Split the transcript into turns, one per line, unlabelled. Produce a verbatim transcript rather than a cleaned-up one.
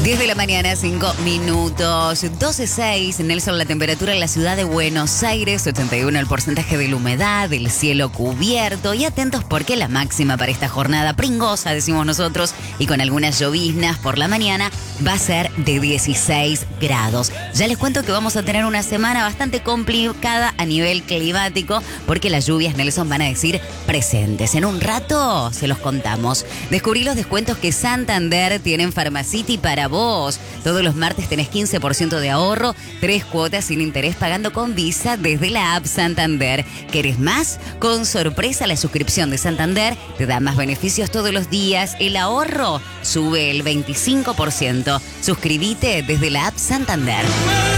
diez de la mañana, cinco minutos. doce seis, Nelson, la temperatura en la ciudad de Buenos Aires. ochenta y uno el porcentaje de la humedad, el cielo cubierto. Y atentos porque la máxima para esta jornada pringosa, decimos nosotros, y con algunas lloviznas por la mañana, va a ser de dieciséis grados. Ya les cuento que vamos a tener una semana bastante complicada a nivel climático porque las lluvias, Nelson, van a decir presentes. En un rato se los contamos. Descubrí los descuentos que Santander tiene en Pharmacity para vos. Todos los martes tenés quince por ciento de ahorro, tres cuotas sin interés pagando con Visa desde la app Santander. ¿Querés más? Con sorpresa, la suscripción de Santander te da más beneficios todos los días. El ahorro sube el veinticinco por ciento. Suscríbete desde la app Santander.